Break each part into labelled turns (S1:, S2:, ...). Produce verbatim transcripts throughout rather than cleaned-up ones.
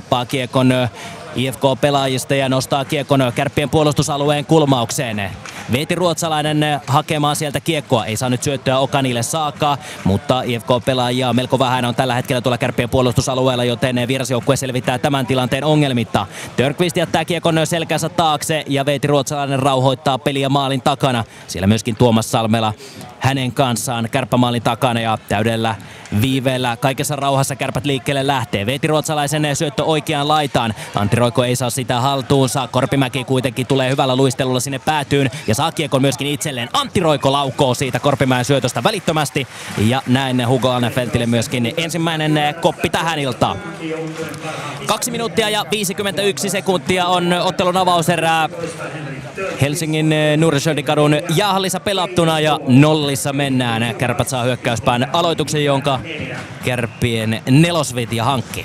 S1: nappaa kiekon I F K-pelaajista ja nostaa kiekon Kärppien puolustusalueen kulmaukseen. Veeti Ruotsalainen hakemaan sieltä kiekkoa. Ei saa nyt syöttöä Okanille saakka, mutta I F K-pelaajia melko vähän on tällä hetkellä tuolla Kärppien puolustusalueella, joten vierasjoukkue selvittää tämän tilanteen ongelmitta. Törkvist jättää kiekon selkänsä taakse ja Veeti Ruotsalainen rauhoittaa peliä maalin takana. Siellä myöskin Tuomas Salmela hänen kanssaan kärppämaalin takana ja täydellä viiveellä kaikessa rauhassa Kärpät liikkeelle lähtee. Veeti Ruotsalaisen syöttö oikeaan laitaan. Antti Roikko ei saa sitä haltuunsa. Korpimäki kuitenkin tulee hyvällä luistelulla sinne päätyyn ja saa kiekon myöskin itselleen. Antti Roikko laukoo siitä Korpimäen syötöstä välittömästi ja näin Hugo Alnefeltille myöskin ensimmäinen koppi tähän iltaan. Kaksi minuuttia ja viisikymmentäyksi sekuntia on ottelun avauserää Helsingin Nurmijärven jäähallissa pelattuna ja nollissa mennään. Kärpät saa hyökkäyspään aloituksen, jonka Kärppien nelosvitja hankki.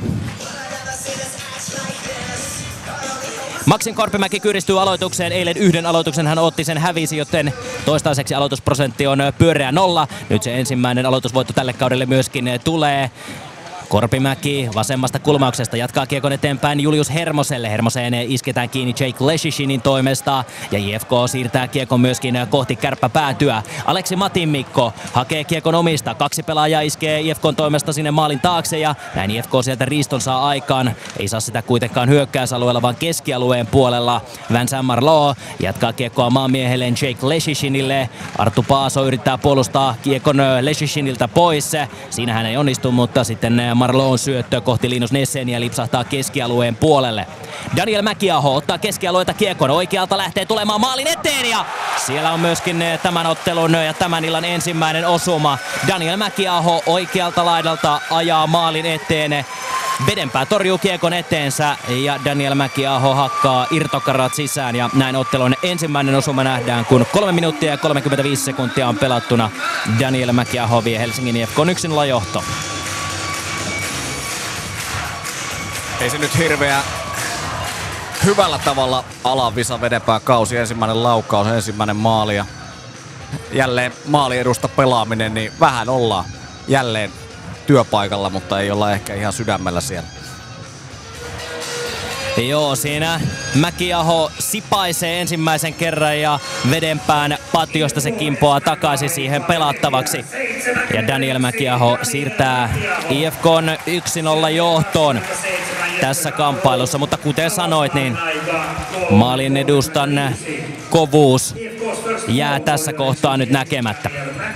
S1: Maksin Korpimäki kyyristyy aloitukseen. Eilen yhden aloituksen hän otti, sen hävisi, joten toistaiseksi aloitusprosentti on pyöreä nolla. Nyt se ensimmäinen aloitusvoitto tälle kaudelle myöskin tulee. Korpimäki vasemmasta kulmauksesta jatkaa kiekon eteenpäin Julius Hermoselle. Hermoseen isketään kiinni Jake Leshishinin toimesta ja I F K siirtää kiekon myöskin kohti kärppäpäätyä. Aleksi Matinmikko hakee kiekon omista. Kaksi pelaajaa iskee I F K:n toimesta sinne maalin taakse ja näin I F K sieltä riiston saa aikaan. Ei saa sitä kuitenkaan hyökkäysalueella, vaan keskialueen puolella. Vincent Marleau jatkaa kiekkoa maamiehelleen Jake Leshishinille. Arttu Paaso yrittää puolustaa kiekon Leshishiniltä pois. Siinä hän ei onnistu, mutta sitten Marleau'n syöttö kohti Linus Nesseniä lipsahtaa keskialueen puolelle. Daniel Mäkiaho ottaa keskialueelta kiekon. Oikealta lähtee tulemaan maalin eteen ja siellä on myöskin tämän ottelun ja tämän illan ensimmäinen osuma. Daniel Mäkiaho oikealta laidalta ajaa maalin eteen. Vedenpää torjuu kiekon eteensä ja Daniel Mäkiaho hakkaa irtokarat sisään ja näin ottelun ensimmäinen osuma nähdään, kun kolme minuuttia ja kolmekymmentäviisi sekuntia on pelattuna. Daniel Mäkiaho vie Helsingin I F K:n yksi nolla johto.
S2: Ei se nyt hirveä hyvällä tavalla alavisa vedenpää kausi. Ensimmäinen laukaus, ensimmäinen maali ja jälleen maaliedusta pelaaminen, niin vähän ollaan jälleen työpaikalla, mutta ei olla ehkä ihan sydämellä siellä.
S1: Joo, siinä Mäkiaho sipaisee ensimmäisen kerran ja vedenpään patiosta se kimpoaa takaisin siihen pelattavaksi. Ja Daniel Mäkiaho siirtää I F K:n yksi nolla johtoon tässä kamppailussa, mutta kuten sanoit, niin maalin edustan kovuus jää tässä kohtaa nyt näkemättä.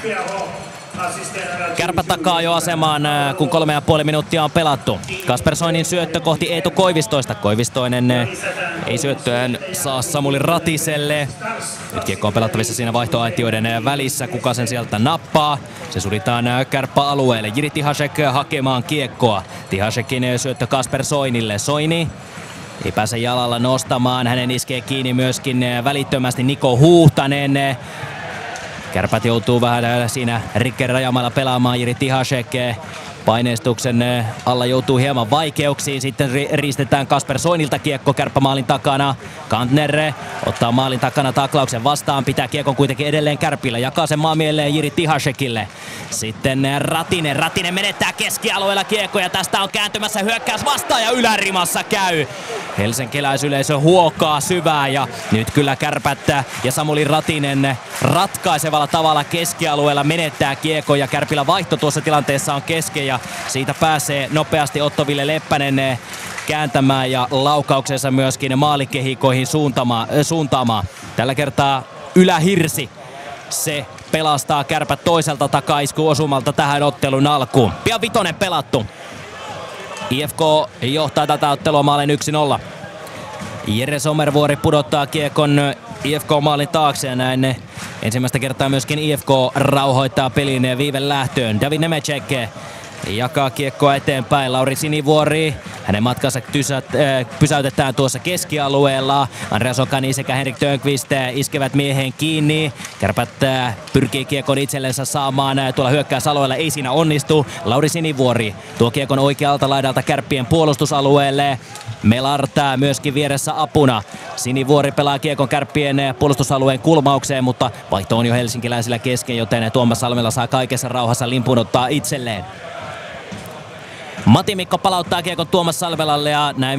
S1: Kärpät takaa jo asemaan, kun kolme ja puoli minuuttia on pelattu. Kasper Soinin syöttö kohti Eetu Koivistoista. Koivistoinen ei syöttöään saa Samuli Ratiselle. Nyt kiekko on pelattavissa siinä vaihtoaitioiden välissä. Kuka sen sieltä nappaa? Se suditaan kärppäalueelle. Jiri Tihasek hakemaan kiekkoa. Tihasekin syöttö Kasper Soinille. Soini ei pääse jalalla nostamaan. Hänen iskee kiinni myöskin välittömästi Niko Huhtanen. Kärpät joutuu vähän siinä Rikken rajamalla pelaamaan. Jiri Tihasek paineistuksen alla joutuu hieman vaikeuksiin. Sitten riistetään Kasper Soinilta kiekko kärppämaalin takana. Kantner ottaa maalin takana taklauksen vastaan. Pitää kiekon kuitenkin edelleen Kärpillä. Jakaa sen maamielleen Jiri Tihasekille. Sitten Ratinen. Ratinen menettää keskialueella kiekko ja tästä on kääntymässä hyökkäys vastaan ja ylärimassa käy. Helsinkiläisyleisö huokaa syvää ja nyt kyllä Kärpät ja Samuli Ratinen ratkaisevalla tavalla keskialueella menettää kiekko ja Kärpillä vaihto tuossa tilanteessa on kesken ja siitä pääsee nopeasti Otto-Ville Leppänen kääntämään ja laukauksensa myöskin maalikehikoihin suuntaamaan. Tällä kertaa Ylähirsi se pelastaa Kärpät toiselta takaiskuosumalta tähän ottelun alkuun. Pian vitonen pelattu. I F K johtaa tätä ottelua maalin yksi nolla. Jere Somervuori pudottaa kiekon I F K-maalin taakse ja näin ensimmäistä kertaa myöskin I F K rauhoittaa pelin viiven lähtöön. David Nemecek jakaa kiekkoa eteenpäin. Lauri Sinivuori, hänen matkansa tysät, äh, pysäytetään tuossa keskialueella. Andreas Okani sekä Henrik Törnqvist iskevät miehen kiinni. Kärpät äh, pyrkii kiekon itsellensä saamaan äh, tuolla hyökkäysalueella. Ei siinä onnistu. Lauri Sinivuori tuo kiekon oikealta laidalta Kärppien puolustusalueelle. Melartää myöskin vieressä apuna. Sinivuori pelaa kiekon Kärppien puolustusalueen kulmaukseen, mutta vaihto on jo helsinkiläisillä kesken, joten Tuomas Salmela saa kaikessa rauhassa limpun ottaa itselleen. Matinmikko palauttaa kiekon Tuomas Salmelalle ja näin